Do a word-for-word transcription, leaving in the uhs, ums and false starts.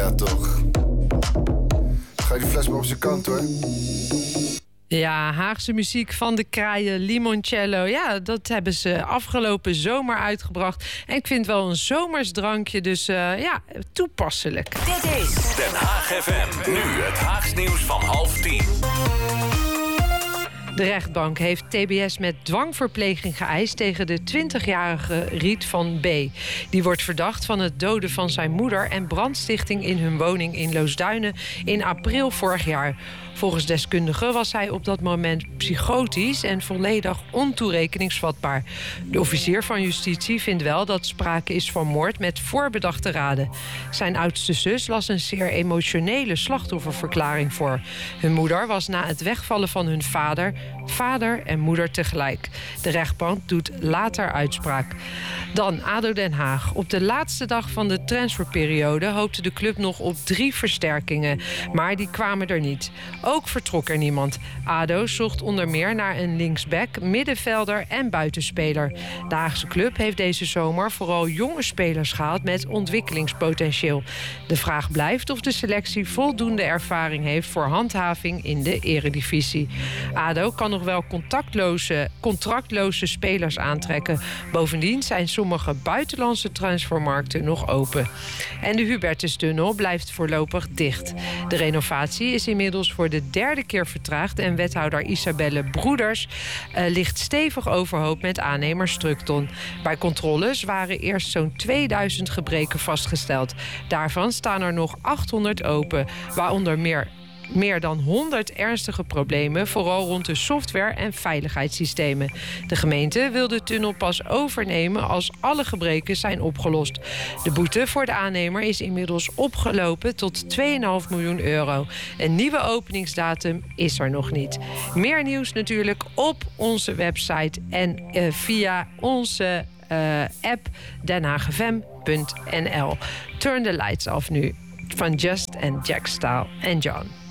Ja, toch. Ga je die fles maar op zijn kant, hoor. Ja, Haagse muziek van de Kraaien, Limoncello. Ja, dat hebben ze afgelopen zomer uitgebracht. En ik vind wel een zomersdrankje, dus uh, ja, toepasselijk. Dit is Den Haag F M. Nu het Haags nieuws van half tien. De rechtbank heeft T B S met dwangverpleging geëist tegen de twintigjarige Riet van B. Die wordt verdacht van het doden van zijn moeder en brandstichting in hun woning in Loosduinen in april vorig jaar. Volgens deskundigen was hij op dat moment psychotisch en volledig ontoerekeningsvatbaar. De officier van justitie vindt wel dat sprake is van moord met voorbedachte raden. Zijn oudste zus las een zeer emotionele slachtofferverklaring voor. Hun moeder was na het wegvallen van hun vader vader en moeder tegelijk. De rechtbank doet later uitspraak. Dan ADO Den Haag. Op de laatste dag van de transferperiode hoopte de club nog op drie versterkingen. Maar die kwamen er niet. Ook vertrok er niemand. ADO zocht onder meer naar een linksback, middenvelder en buitenspeler. De Haagse club heeft deze zomer vooral jonge spelers gehaald met ontwikkelingspotentieel. De vraag blijft of de selectie voldoende ervaring heeft voor handhaving in de eredivisie. ADO kan nog wel contactloze, contractloze spelers aantrekken. Bovendien zijn sommige buitenlandse transfermarkten nog open. En de Hubertustunnel blijft voorlopig dicht. De renovatie is inmiddels voor de derde keer vertraagd en wethouder Isabelle Broeders uh, ligt stevig overhoop met aannemer Structon. Bij controles waren eerst zo'n tweeduizend gebreken vastgesteld. Daarvan staan er nog achthonderd open, waaronder meer Meer dan honderd ernstige problemen, vooral rond de software en veiligheidssystemen. De gemeente wil de tunnel pas overnemen als alle gebreken zijn opgelost. De boete voor de aannemer is inmiddels opgelopen tot twee komma vijf miljoen euro. Een nieuwe openingsdatum is er nog niet. Meer nieuws natuurlijk op onze website en uh, via onze uh, app den haag f m punt n l. Turn the lights off nu van Just and Jack Style en John.